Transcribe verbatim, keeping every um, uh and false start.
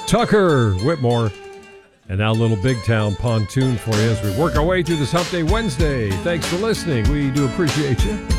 Tucker Whitmore. And now a little Big Town Pontoon for you as we work our way through this Hump Day Wednesday. Thanks for listening. We do appreciate you.